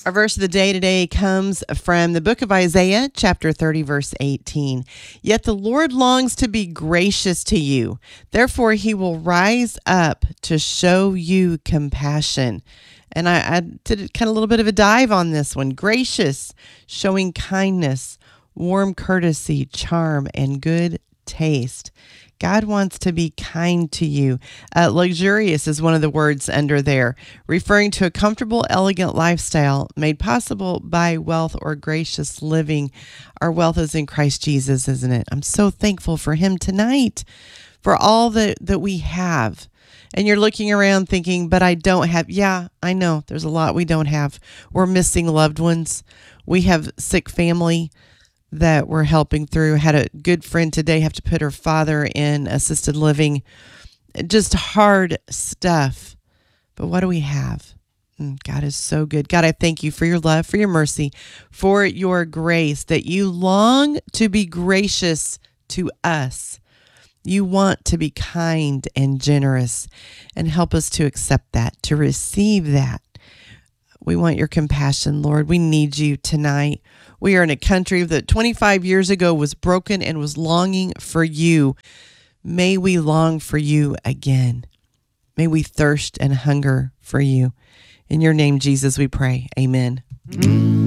Our verse of the day today comes from the book of Isaiah, chapter 30, verse 18. Yet the Lord longs to be gracious to you. Therefore, he will rise up to show you compassion. And I did kind of a little bit of a dive on this one. Gracious, showing kindness, warm courtesy, charm, and good taste. God wants to be kind to you. Luxurious is one of the words under there, referring to a comfortable, elegant lifestyle made possible by wealth or gracious living. Our wealth is in Christ Jesus, isn't it? I'm so thankful for him tonight, for all that we have. And you're looking around thinking, but I don't have. Yeah, I know. There's a lot we don't have. We're missing loved ones. We have sick family that we're helping through. Had a good friend today have to put her father in assisted living. Just hard stuff. But what do we have? God is so good. God, I thank you for your love, for your mercy, for your grace, that you long to be gracious to us. You want to be kind and generous, and help us to accept that, to receive that. We want your compassion, Lord. We need you tonight. We are in a country that 25 years ago was broken and was longing for you. May we long for you again. May we thirst and hunger for you. In your name, Jesus, we pray. Amen.